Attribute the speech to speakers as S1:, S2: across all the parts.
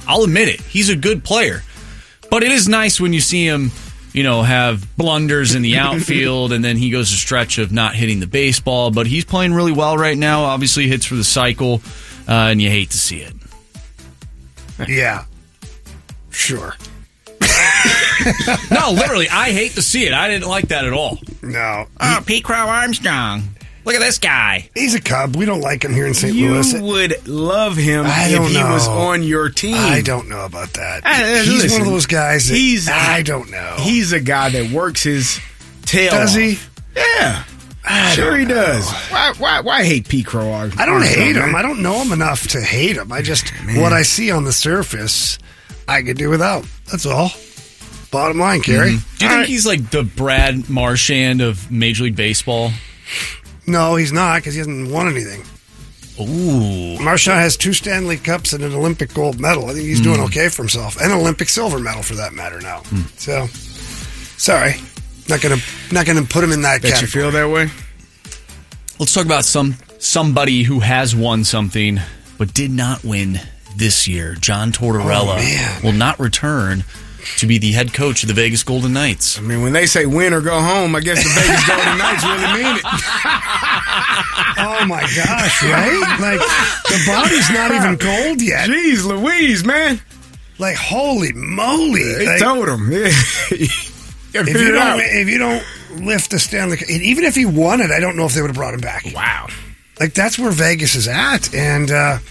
S1: I'll admit it. He's a good player. But it is nice when you see him, have blunders in the outfield, and then he goes a stretch of not hitting the baseball. But he's playing really well right now. Obviously, he hits for the cycle, and you hate to see it.
S2: Yeah. Sure.
S1: No, literally, I hate to see it. I didn't like that at all.
S2: No.
S1: Oh, Pete Crow Armstrong. Look at this guy.
S2: He's a Cub. We don't like him here in St. Louis.
S3: You would love him if he was on your team.
S2: I don't know about that. He's one of those guys that I don't know.
S3: He's a guy that works his tail off.
S2: Does he?
S3: Yeah. Sure he does. Why hate Pete Crow Armstrong?
S2: I don't hate him. I don't know him enough to hate him. I just, what I see on the surface, I could do without. That's all. Bottom line, Kerry.
S1: Mm-hmm. Do you think he's like the Brad Marchand of Major League Baseball?
S2: No, he's not, because he hasn't won anything.
S1: Ooh.
S2: Marchand has 2 Stanley Cups and an Olympic gold medal. I think he's doing okay for himself. And an Olympic silver medal, for that matter, now. So, sorry. Not gonna put him in that category.
S3: You feel that way?
S1: Let's talk about somebody who has won something, but did not win this year. John Tortorella will not return to be the head coach of the Vegas Golden Knights.
S3: I mean, when they say win or go home, I guess the Vegas Golden Knights really mean it.
S2: Oh, my gosh, right? Like, the body's not even cold yet.
S3: Jeez Louise, man.
S2: Like, holy moly.
S3: They told him. Yeah.
S2: If you don't lift the Stanley Cup, even if he won it, I don't know if they would have brought him back.
S3: Wow.
S2: Like, that's where Vegas is at. And,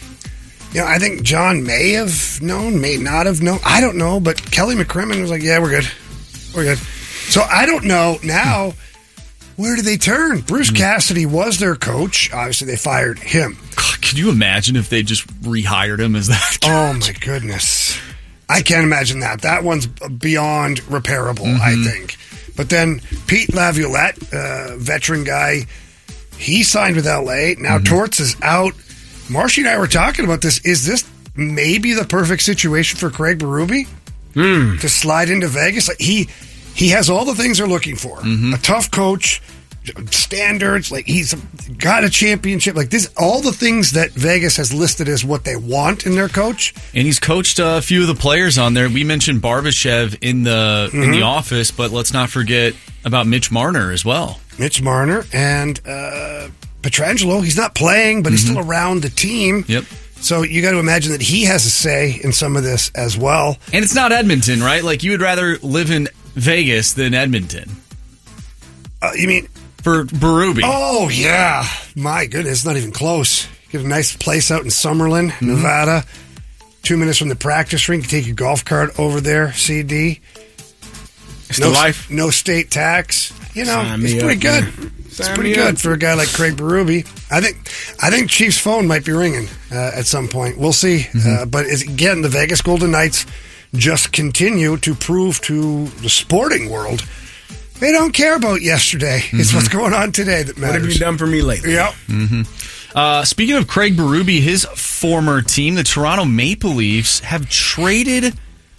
S2: I think John may have known, may not have known. I don't know, but Kelly McCrimmon was like, yeah, we're good. We're good. So I don't know. Now, where do they turn? Bruce Cassidy was their coach. Obviously, they fired him.
S1: Can you imagine if they just rehired him as that coach?
S2: Oh, my goodness. I can't imagine that. That one's beyond repairable, I think. But then Pete Laviolette, veteran guy, he signed with L.A. Now Torts is out. Marshy and I were talking about this. Is this maybe the perfect situation for Craig Berube to slide into Vegas? Like he has all the things they're looking for. A tough coach, standards, like he's got a championship, like this, all the things that Vegas has listed as what they want in their coach.
S1: And he's coached a few of the players on there. We mentioned Barbashev in the office, but let's not forget about Mitch Marner as well.
S2: Mitch Marner and Pietrangelo, he's not playing, but he's still around the team.
S1: Yep.
S2: So you got to imagine that he has a say in some of this as well.
S1: And it's not Edmonton, right? Like you would rather live in Vegas than Edmonton.
S2: You mean
S1: for Berube?
S2: Oh yeah, my goodness, not even close. Get a nice place out in Summerlin, Nevada. 2 minutes from the practice rink. You take your golf cart over there. CD.
S3: It's the life.
S2: No state tax. It's pretty good.
S3: Man.
S2: It's pretty good for a guy like Craig Berube. I think Chief's phone might be ringing at some point. We'll see. But again, the Vegas Golden Knights just continue to prove to the sporting world they don't care about yesterday. It's what's going on today that matters.
S3: What have you done for me lately?
S2: Yep.
S1: Speaking of Craig Berube, his former team, the Toronto Maple Leafs, have traded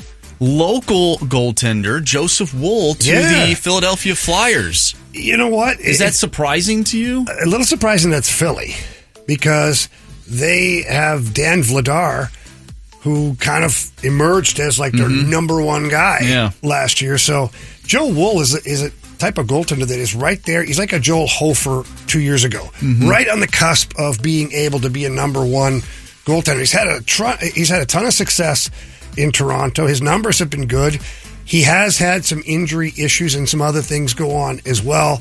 S1: local goaltender Joseph Woll to the Philadelphia Flyers.
S2: You know what?
S1: Is that surprising to you?
S2: A little surprising that's Philly, because they have Dan Vladar, who kind of emerged as like their number one guy last year. So Joe Woll is a type of goaltender that is right there. He's like a Joel Hofer 2 years ago, right on the cusp of being able to be a number one goaltender. He's had a ton of success in Toronto. His numbers have been good. He has had some injury issues and some other things go on as well.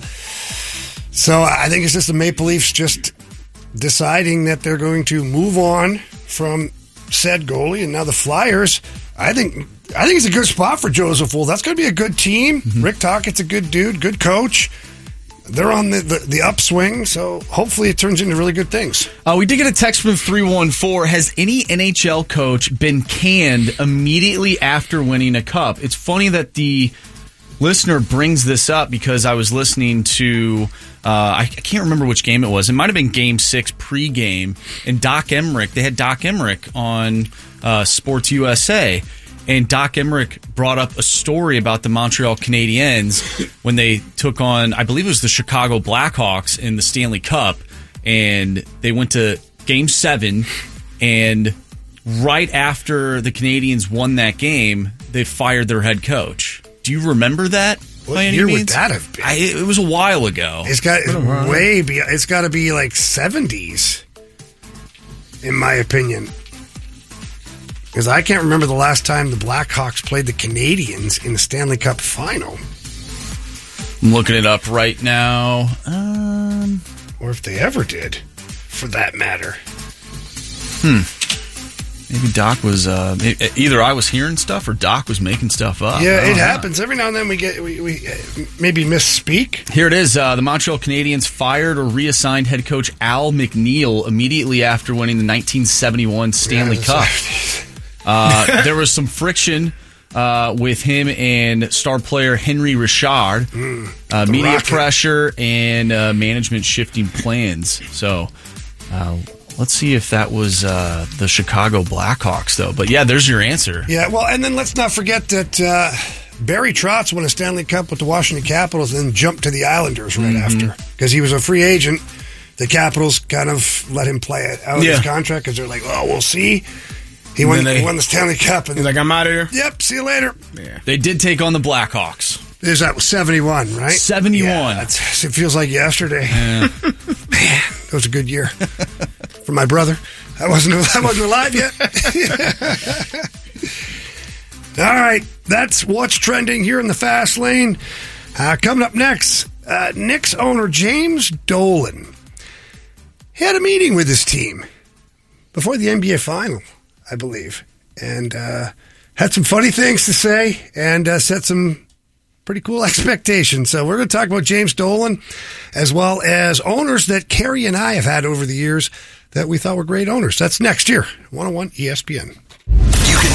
S2: So I think it's just the Maple Leafs just deciding that they're going to move on from said goalie. And now the Flyers, I think it's a good spot for Joseph Woll. That's going to be a good team. Rick Tockett's a good dude, good coach. They're on the upswing, so hopefully it turns into really good things.
S1: We did get a text from 314. Has any NHL coach been canned immediately after winning a cup? It's funny that the listener brings this up because I was listening to, I can't remember which game it was. It might have been Game 6 pregame, and they had Doc Emrick on Sports USA. And Doc Emrick brought up a story about the Montreal Canadiens when they took on, I believe it was the Chicago Blackhawks in the Stanley Cup. And they went to Game 7 and right after the Canadians won that game, they fired their head coach. Do you remember that?
S2: What year would that have been?
S1: It was a while ago.
S2: It's got It's got to be like 70s, in my opinion. Because I can't remember the last time the Blackhawks played the Canadians in the Stanley Cup final.
S1: I'm looking it up right now.
S2: Or if they ever did, for that matter.
S1: Maybe Doc was either I was hearing stuff or Doc was making stuff up.
S2: Yeah, it happens every now and then. We maybe misspeak.
S1: Here it is. The Montreal Canadiens fired or reassigned head coach Al McNeil immediately after winning the 1971 Stanley Cup. There was some friction with him and star player Henry Richard, media pressure and management shifting plans. So. Let's see if that was the Chicago Blackhawks, though. But, yeah, there's your answer.
S2: Yeah, well, and then let's not forget that Barry Trotz won a Stanley Cup with the Washington Capitals and then jumped to the Islanders right after. Because he was a free agent. The Capitals kind of let him play it out of his contract because they're like, oh, we'll see. He won the Stanley Cup. And
S3: he's like, I'm out of here.
S2: Yep, see you later.
S1: Yeah. They did take on the Blackhawks.
S2: Is that 71, right?
S1: 71.
S2: Yeah, it feels like yesterday.
S1: Yeah.
S2: Man, it was a good year. For my brother. I wasn't alive yet. All right, that's what's trending here in the fast lane. Coming up next, Knicks owner James Dolan. He had a meeting with his team before the NBA final, I believe, and had some funny things to say and set some pretty cool expectations. So we're going to talk about James Dolan as well as owners that Carrie and I have had over the years that we thought were great owners. That's next year. 101 ESPN.
S4: You can